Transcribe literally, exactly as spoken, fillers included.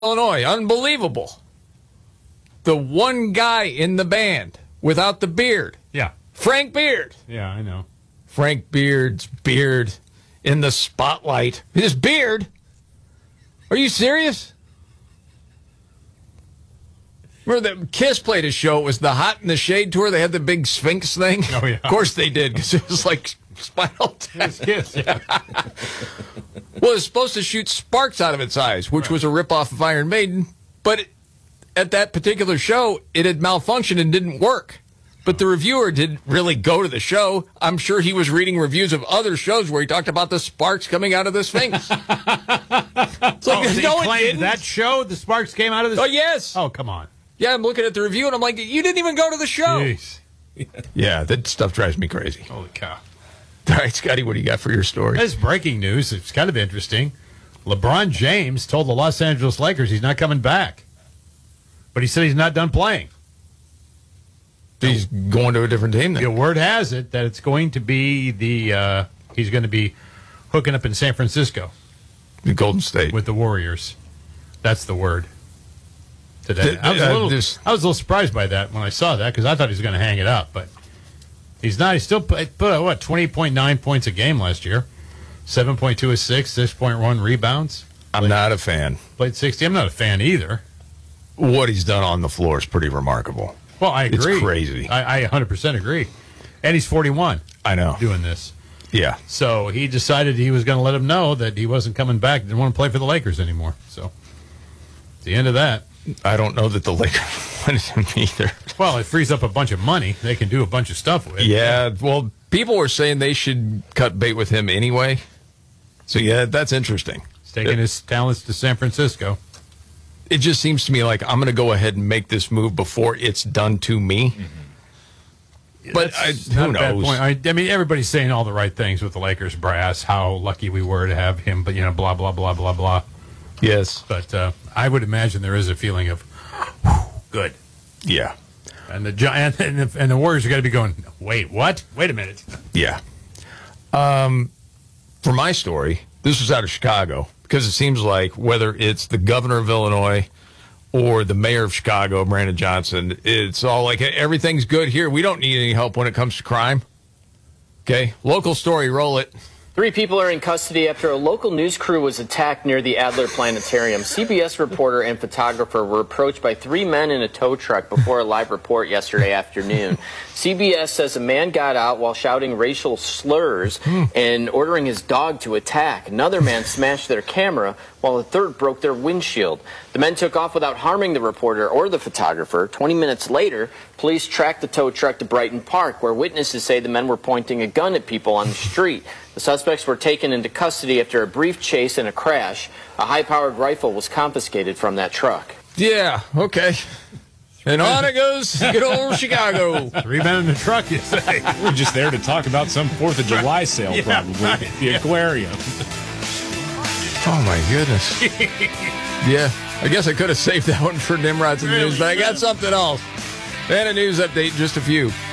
Illinois. Unbelievable. The one guy in the band without the beard. Yeah. Frank Beard. Yeah, I know. Frank Beard's beard in the spotlight. His beard? Are you serious? Remember that Kiss played a show. It was the Hot in the Shade tour. They had the big Sphinx thing. Oh, yeah. Of course they did, because it was like Spinal Tap. Yes, yeah. Well, it was supposed to shoot sparks out of its eyes, which right. was a ripoff of Iron Maiden. But it, at that particular show, it had malfunctioned and didn't work. But the reviewer didn't really go to the show. I'm sure he was reading reviews of other shows where he talked about the sparks coming out of the Sphinx. It's like, oh, he no, it claimed didn't. That show, the sparks came out of the Oh, yes. Oh, come on. Yeah, I'm looking at the review, and I'm like, you didn't even go to the show. Jeez. Yeah, that stuff drives me crazy. Holy cow. All right, Scotty, what do you got for your story? This is breaking news. It's kind of interesting. LeBron James told the Los Angeles Lakers he's not coming back. But he said he's not done playing. He's going to a different team then? The word has it that it's going to be the, uh, he's going to be hooking up in San Francisco. The Golden State. With the Warriors. That's the word. Today. The, I, was a little, uh, this, I was a little surprised by that when I saw that because I thought he was going to hang it up, but he's not. He still put, put what, twenty point nine points a game last year, seven point two assists, six point one rebounds. I'm played, not a fan. Played sixty. I'm not a fan either. What he's done on the floor is pretty remarkable. Well, I agree. It's crazy. I, I one hundred percent agree. And he's forty-one. I know. Doing this. Yeah. So he decided he was going to let him know that he wasn't coming back, didn't want to play for the Lakers anymore. So, the end of that. I don't know that the Lakers wanted him either. Well, it frees up a bunch of money. They can do a bunch of stuff with. Yeah, well, people were saying they should cut bait with him anyway. So, yeah, that's interesting. He's taking it, his talents to San Francisco. It just seems to me like I'm going to go ahead and make this move before it's done to me. Mm-hmm. But I, who knows? I, I mean, everybody's saying all the right things with the Lakers brass, how lucky we were to have him, but, you know, blah, blah, blah, blah, blah. Yes. But uh, I would imagine there is a feeling of, whew, good. Yeah. And the Giants and the, and the Warriors are going to be going, wait, what? Wait a minute. Yeah. Um, for my story, this was out of Chicago, because it seems like whether it's the governor of Illinois or the mayor of Chicago, Brandon Johnson, it's all like, hey, everything's good here. We don't need any help when it comes to crime. Okay. Local story, roll it. Three people are in custody after a local news crew was attacked near the Adler Planetarium. C B S reporter and photographer were approached by three men in a tow truck before a live report yesterday afternoon. C B S says a man got out while shouting racial slurs and ordering his dog to attack. Another man smashed their camera while a third broke their windshield. The men took off without harming the reporter or the photographer. twenty minutes later, police tracked the tow truck to Brighton Park, where witnesses say the men were pointing a gun at people on the street. The suspects were taken into custody after a brief chase and a crash. A high-powered rifle was confiscated from that truck. Yeah, okay. And on it goes, good old Chicago. Three men in the truck, you say. We're just there to talk about some fourth of July sale, yeah, probably, right. at the yeah. aquarium. Oh, my goodness. Yeah, I guess I could have saved that one for Nimrod's in the news, but I got something else. And a news update, just a few.